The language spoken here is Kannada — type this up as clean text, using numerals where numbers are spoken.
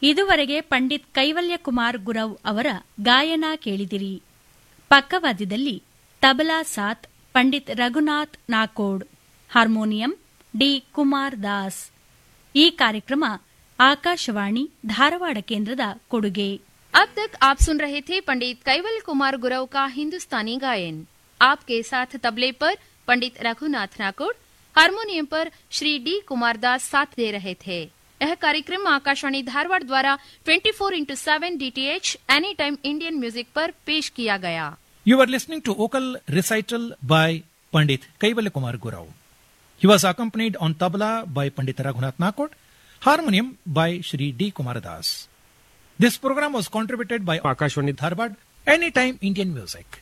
ಇದುವರೆಗೆ ಪಂಡಿತ್ ಕೈವಲ್ಯ ಕುಮಾರ್ ಗುರವ್ ಅವರ ಗಾಯನ ಕೇಳಿದಿರಿ. ಪಕ್ಕವಾದ್ಯದಲ್ಲಿ ತಬಲಾ ಸಾತ್ ಪಂಡಿತ್ ರಘುನಾಥ್ ನಾಕೋಡ್, ಹಾರ್ಮೋನಿಯಂ ಡಿ ಕುಮಾರ್ ದಾಸ್. ಈ ಕಾರ್ಯಕ್ರಮ ಆಕಾಶವಾಣಿ धारवाड़ केंद्र ಕೊಡುಗೆ. अब तक आप सुन रहे थे पंडित कैवल्य कुमार गुरव का हिंदुस्तानी गायन. आपके साथ तबले पर पंडित रघुनाथ नाकोड, हारमोनियम पर श्री डी कुमारदास साथ दे रहे थे. यह कार्यक्रम आकाशवाणी धारवाड़ द्वारा 24x7 DTH any time Indian music पर पेश किया गया. You are listening to vocal recital by Pandit Kaivalya Kumar Gurav. He was accompanied on tabla by Pandit Raghunath Nakod, harmonium by Shri D. Kumaradas. This program was contributed by Akashwani Dharwad, Anytime Indian Music.